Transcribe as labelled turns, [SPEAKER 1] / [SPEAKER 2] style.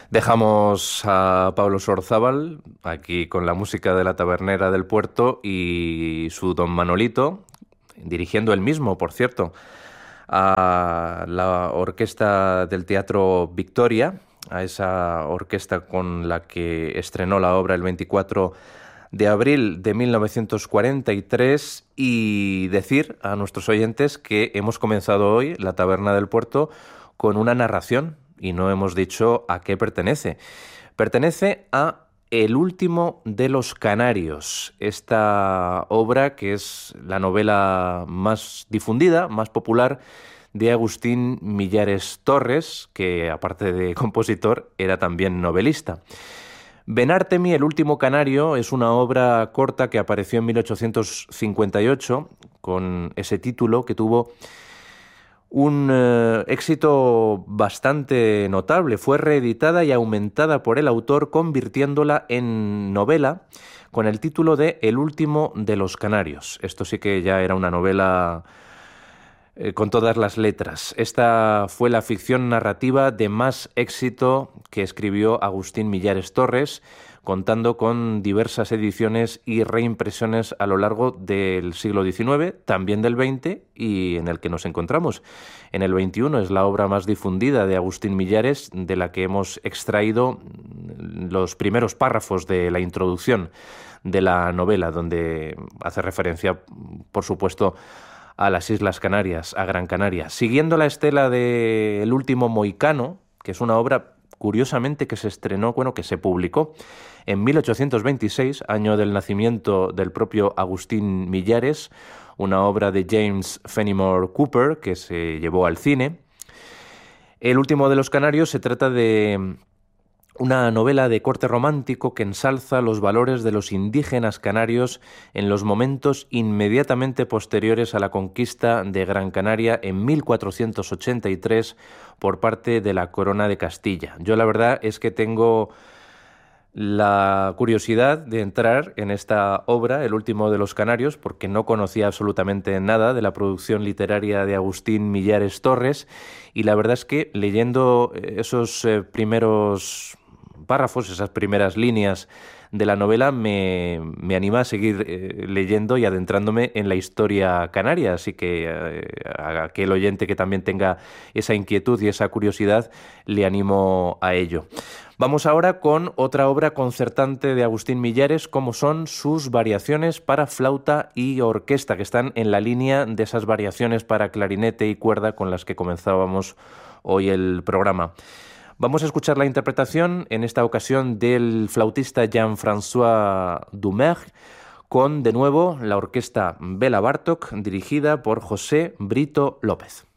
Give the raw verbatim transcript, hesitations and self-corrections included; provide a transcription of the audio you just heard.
[SPEAKER 1] Dejamos a Pablo Sorzábal aquí con la música de la Tabernera del Puerto y su Don Manolito, dirigiendo él mismo, por cierto, a la orquesta del Teatro Victoria, a esa orquesta con la que estrenó la obra el veinticuatro de abril de mil novecientos cuarenta y tres, y decir a nuestros oyentes que hemos comenzado hoy la Taberna del Puerto con una narración y no hemos dicho a qué pertenece. Pertenece a El último de los canarios, esta obra que es la novela más difundida, más popular de Agustín Millares Torres, que aparte de compositor era también novelista. Benártemi, el último canario, es una obra corta que apareció en mil ochocientos cincuenta y ocho con ese título que tuvo un eh, éxito bastante notable. Fue reeditada y aumentada por el autor, convirtiéndola en novela con el título de El último de los canarios. Esto sí que ya era una novela eh, con todas las letras. Esta fue la ficción narrativa de más éxito que escribió Agustín Millares Torres, contando con diversas ediciones y reimpresiones a lo largo del siglo diecinueve, también del veinte y en el que nos encontramos. En el veintiuno es la obra más difundida de Agustín Millares, de la que hemos extraído los primeros párrafos de la introducción de la novela, donde hace referencia, por supuesto, a las Islas Canarias, a Gran Canaria. Siguiendo la estela de El último mohicano, que es una obra curiosamente que se estrenó, bueno, que se publicó en mil ochocientos veintiséis, año del nacimiento del propio Agustín Millares, una obra de James Fenimore Cooper que se llevó al cine. El último de los canarios se trata de una novela de corte romántico que ensalza los valores de los indígenas canarios en los momentos inmediatamente posteriores a la conquista de Gran Canaria en mil cuatrocientos ochenta y tres por parte de la Corona de Castilla. Yo la verdad es que tengo la curiosidad de entrar en esta obra, El último de los canarios, porque no conocía absolutamente nada de la producción literaria de Agustín Millares Torres, y la verdad es que leyendo esos eh, primeros párrafos, esas primeras líneas de la novela, me, me anima a seguir eh, leyendo y adentrándome en la historia canaria, así que eh, a aquel oyente que también tenga esa inquietud y esa curiosidad, le animo a ello. Vamos ahora con otra obra concertante de Agustín Millares, como son sus variaciones para flauta y orquesta, que están en la línea de esas variaciones para clarinete y cuerda con las que comenzábamos hoy el programa. Vamos a escuchar la interpretación, en esta ocasión del flautista Jean-François Doumergue, con, de nuevo, la orquesta Bela Bartók, dirigida por José Brito López.